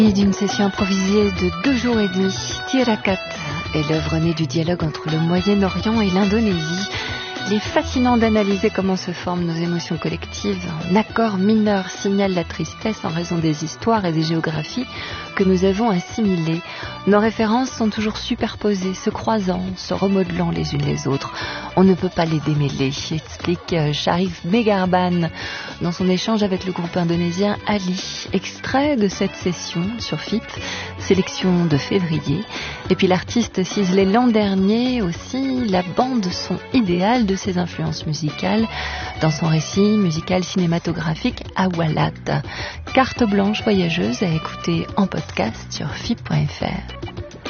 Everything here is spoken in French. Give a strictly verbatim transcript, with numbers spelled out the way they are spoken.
D'une session improvisée de deux jours et demi, Tirakat est l'œuvre née du dialogue entre le Moyen-Orient et l'Indonésie. Il est fascinant d'analyser comment se forment nos émotions collectives. Un accord mineur signale la tristesse en raison des histoires et des géographies que nous avons assimilées. Nos références sont toujours superposées, se croisant, se remodelant les unes les autres. On ne peut pas les démêler, explique Sharif Megarban dans son échange avec le groupe indonésien Ali. Extrait de cette session sur F I P, sélection de février. Et puis l'artiste ciselé l'an dernier aussi la bande son idéale de ses influences musicales dans son récit musical cinématographique Awalat. Carte blanche voyageuse à écouter en podcast sur F I P point F R.